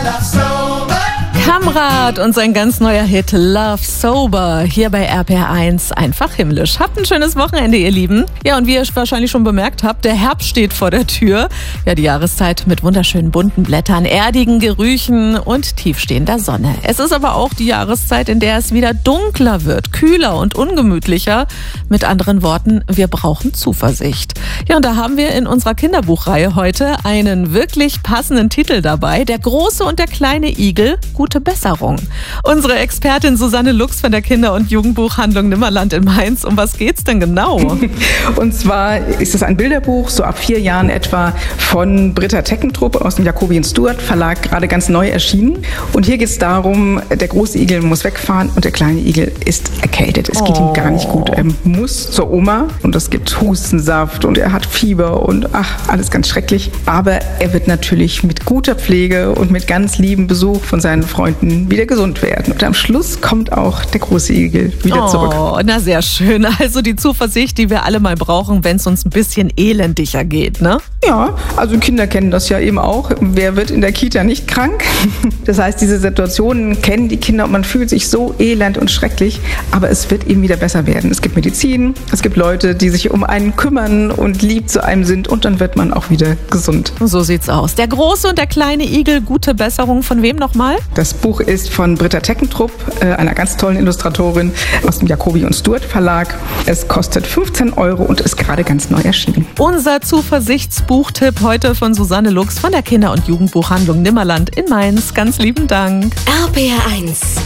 Kamrat und sein ganz neuer Hit Love Sober hier bei RPR1 einfach himmlisch. Habt ein schönes Wochenende, ihr Lieben. Ja, und wie ihr wahrscheinlich schon bemerkt habt, der Herbst steht vor der Tür. Ja, die Jahreszeit mit wunderschönen bunten Blättern, erdigen Gerüchen und tiefstehender Sonne. Es ist aber auch die Jahreszeit, in der es wieder dunkler wird, kühler und ungemütlicher. Mit anderen Worten, wir brauchen Zuversicht. Ja, und da haben wir in unserer Kinderbuchreihe heute einen wirklich passenden Titel dabei. Der große und der kleine Igel, gute Besserung. Unsere Expertin Susanne Lux von der Kinder- und Jugendbuchhandlung Nimmerland in Mainz. Um was geht's denn genau? Und zwar ist es ein Bilderbuch, so ab 4 Jahren etwa, von Britta Teckentrup aus dem Jacobi und Stuart Verlag, gerade ganz neu erschienen. Und hier geht es darum, der große Igel muss wegfahren und der kleine Igel ist erkältet. Es geht ihm gar nicht gut. Er muss zur Oma und es gibt Hustensaft und er hat Fieber und alles ganz schrecklich. Aber er wird natürlich mit guter Pflege und mit ganz liebem Besuch von seinen Freunden wieder gesund werden. Und am Schluss kommt auch der große Igel wieder zurück. Oh, na sehr schön. Also die Zuversicht, die wir alle mal brauchen, wenn es uns ein bisschen elendiger geht, ne? Ja, also Kinder kennen das ja eben auch. Wer wird in der Kita nicht krank? Das heißt, diese Situationen kennen die Kinder und man fühlt sich so elend und schrecklich, aber es wird eben wieder besser werden. Es gibt Medizin, es gibt Leute, die sich um einen kümmern und lieb zu einem sind und dann wird man auch wieder gesund. So sieht's aus. Der große und der kleine Igel, gute Besserung. Von wem nochmal? Das Buch ist von Britta Teckentrup, einer ganz tollen Illustratorin aus dem Jacobi und Stuart Verlag. Es kostet 15 € und ist gerade ganz neu erschienen. Unser Zuversichtsbuchtipp heute von Susanne Lux von der Kinder- und Jugendbuchhandlung Nimmerland in Mainz. Ganz lieben Dank. RPR1